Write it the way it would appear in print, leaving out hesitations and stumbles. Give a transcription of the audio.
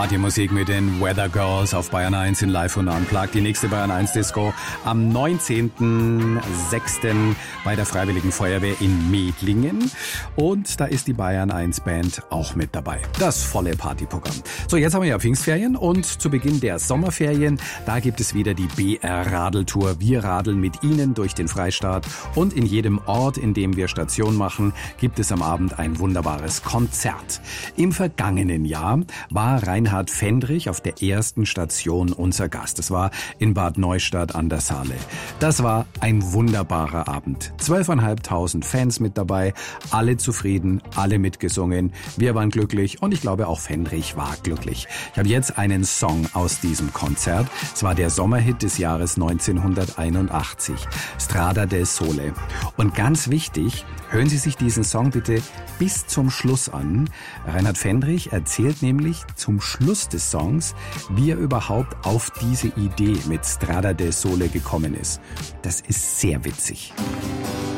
Partymusik mit den Weather Girls auf Bayern 1 in Live und Unplugged. Die nächste Bayern 1 Disco am 19.06. bei der Freiwilligen Feuerwehr in Medlingen. Und da ist die Bayern 1 Band auch mit dabei. Das volle Partyprogramm. So, jetzt haben wir ja Pfingstferien und zu Beginn der Sommerferien, da gibt es wieder die BR Radeltour. Wir radeln mit Ihnen durch den Freistaat und in jedem Ort, in dem wir Station machen, gibt es am Abend ein wunderbares Konzert. Im vergangenen Jahr war Reinhard Fendrich auf der ersten Station unser Gast. Es war in Bad Neustadt an der Saale. Das war ein wunderbarer Abend. 12.500 Fans mit dabei, alle zufrieden, alle mitgesungen. Wir waren glücklich und ich glaube auch Fendrich war glücklich. Ich habe jetzt einen Song aus diesem Konzert. Es war der Sommerhit des Jahres 1981. Strada del Sole. Und ganz wichtig, hören Sie sich diesen Song bitte bis zum Schluss an. Reinhard Fendrich erzählt nämlich zum Schluss des Songs, wie er überhaupt auf diese Idee mit Strada del Sole gekommen ist. Das ist sehr witzig.